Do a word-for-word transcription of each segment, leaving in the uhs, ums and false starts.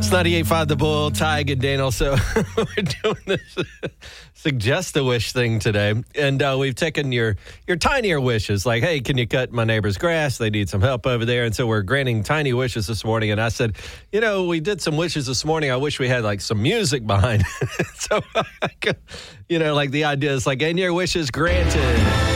It's ninety-eight point five The Bull, Tig and Daniel. So we're doing this suggest a wish thing today. And uh, we've taken your, your tinier wishes. Like, hey, can you cut my neighbor's grass? They need some help over there. And so we're granting tiny wishes this morning. And I said, you know, we did some wishes this morning. I wish we had like some music behind it. So, you know, like the idea is like, and your wishes granted.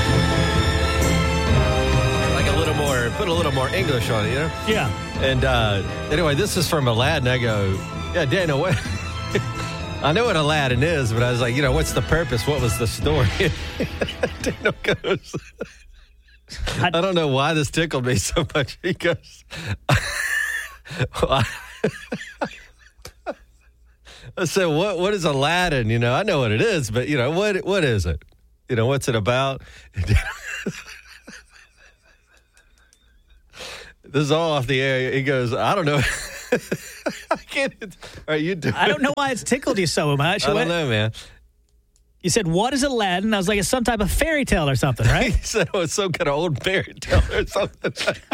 Like a little more, put a little more English on it, you know? Yeah. And uh, anyway, this is from Aladdin. I go, yeah, Daniel, what? I know what Aladdin is, but I was like, you know, what's the purpose? What was the story? Daniel goes, I don't know why this tickled me so much. He goes, I said, what, what is Aladdin? You know, I know what it is, but, you know, what what is it? You know, what's it about? This is all off the air. He goes, I don't know. I can't. All right, you do it. I don't know why it's tickled you so much. I don't What- know, man. You said, what is Aladdin? I was like, it's some type of fairy tale or something, He right? said, oh, it's some kind of old fairy tale or something.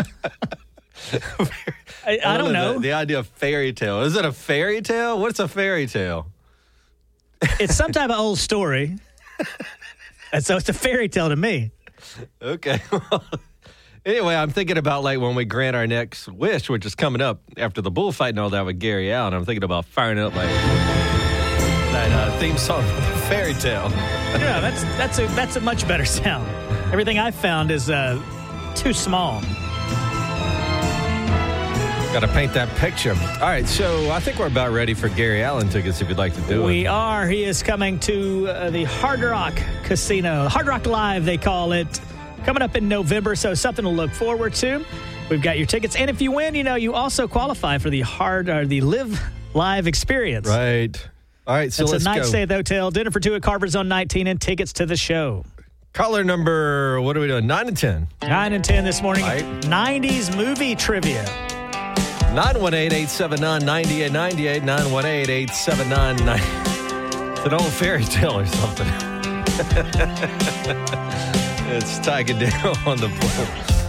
I, I don't know. The, the idea of fairy tale. Is it a fairy tale? What's a fairy tale? It's some type of old story. And so it's a fairy tale to me. Okay. Anyway, I'm thinking about like when we grant our next wish, which is coming up after the bullfight and all that with Gary Allen. I'm thinking about firing up like that uh, theme song from the fairy tale. Yeah, that's that's a that's a much better sound. Everything I've found is uh, too small. Got to paint that picture. All right, so I think we're about ready for Gary Allen tickets if you'd like to do We it. are. He is coming to uh, the Hard Rock Casino. Hard Rock Live, they call it. Coming up in November, so something to look forward to. We've got your tickets. And if you win, you know, you also qualify for the hard or the Live Live experience. Right. All right, so It's let's a night go. stay at the hotel, dinner for two at Carver Zone nineteen, and tickets to the show. Caller number, what are we doing? nine and ten. nine and ten this morning. Right. nineties movie trivia. nine one eight, eight seven nine, nine eight nine eight, nine one eight, eight seven nine nine. It's an old fairy tale or something. It's Tig and Daniel on the Bull.